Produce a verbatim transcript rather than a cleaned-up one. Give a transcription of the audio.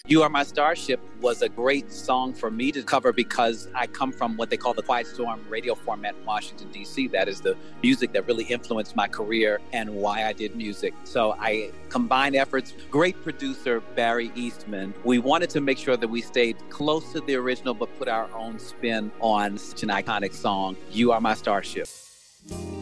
You Are My Starship was a great song for me to cover because I come from what they call the Quiet Storm radio format in Washington, D C. That is the music that really influenced my career and why I did music. So I combined efforts. Great producer, Barry Eastman. We wanted to make sure that we stayed close to the original, but put our own spin on such an iconic song, You Are My Starship.